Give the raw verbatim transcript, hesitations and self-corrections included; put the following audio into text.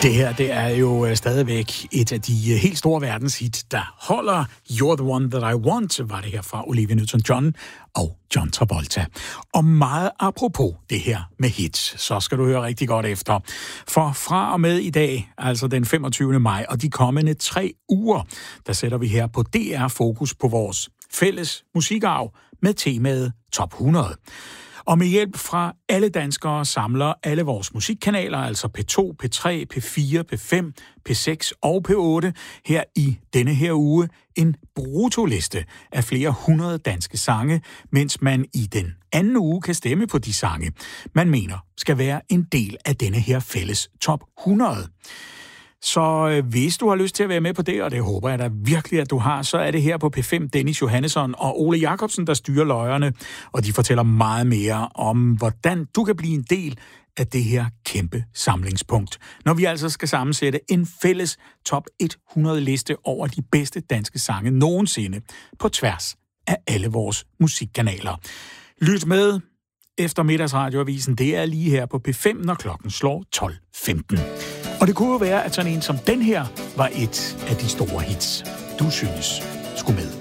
Det her, det er jo stadigvæk et af de helt store verdenshit, der holder. You're the one that I want, var det her fra Olivia Newton-John og John Travolta. Og meget apropos det her med hits, så skal du høre rigtig godt efter. For fra og med i dag, altså den femogtyvende maj, og de kommende tre uger, der sætter vi her på D R fokus på vores fælles musikarv med temaet Top hundrede. Og med hjælp fra alle danskere samler alle vores musikkanaler, altså P to, P tre, P fire, P fem, P seks og P otte, her i denne her uge en brutoliste af flere hundrede danske sange, mens man i den anden uge kan stemme på de sange, man mener skal være en del af denne her fælles top hundrede. Så hvis du har lyst til at være med på det, og det håber jeg da virkelig, at du har, så er det her på P fem Dennis Johannesson og Ole Jacobsen, der styrer løjerne, og de fortæller meget mere om, hvordan du kan blive en del af det her kæmpe samlingspunkt, når vi altså skal sammensætte en fælles top hundrede liste over de bedste danske sange nogensinde på tværs af alle vores musikkanaler. Lyt med eftermiddagsradioavisen, det er lige her på P fem, når klokken slår tolv femten. Og det kunne jo være, at sådan en som den her var et af de store hits, du synes skulle med.